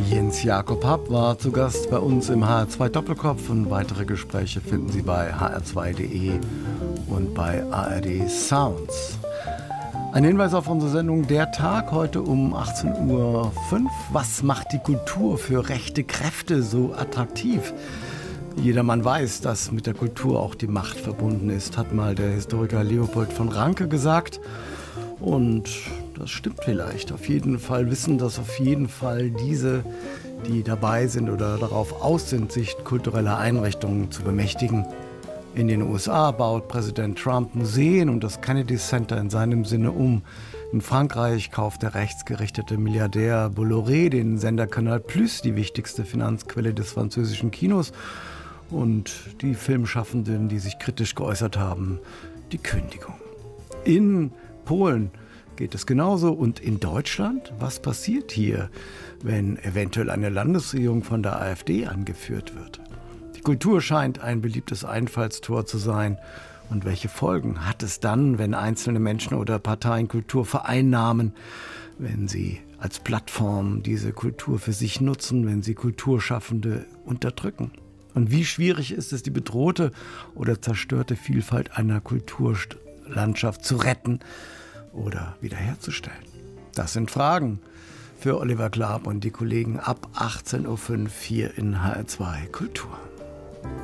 Jens Jakob Happ war zu Gast bei uns im HR2 Doppelkopf und weitere Gespräche finden Sie bei hr2.de und bei ARD Sounds. Ein Hinweis auf unsere Sendung Der Tag heute um 18:05 Uhr. Was macht die Kultur für rechte Kräfte so attraktiv? Jedermann weiß, dass mit der Kultur auch die Macht verbunden ist, hat mal der Historiker Leopold von Ranke gesagt. Und das stimmt vielleicht. Auf jeden Fall wissen das auf jeden Fall diese, die dabei sind oder darauf aus sind, sich kultureller Einrichtungen zu bemächtigen. In den USA baut Präsident Trump Museen und das Kennedy Center in seinem Sinne um. In Frankreich kauft der rechtsgerichtete Milliardär Bolloré den Sender Canal Plus, die wichtigste Finanzquelle des französischen Kinos. Und die Filmschaffenden, die sich kritisch geäußert haben, die Kündigung. In Polen geht es genauso. Und in Deutschland? Was passiert hier, wenn eventuell eine Landesregierung von der AfD angeführt wird? Die Kultur scheint ein beliebtes Einfallstor zu sein. Und welche Folgen hat es dann, wenn einzelne Menschen oder Parteien Kultur vereinnahmen, wenn sie als Plattform diese Kultur für sich nutzen, wenn sie Kulturschaffende unterdrücken? Und wie schwierig ist es, die bedrohte oder zerstörte Vielfalt einer Kulturlandschaft zu retten oder wiederherzustellen? Das sind Fragen für Oliver Glab und die Kollegen ab 18:05 Uhr hier in HR2 Kultur.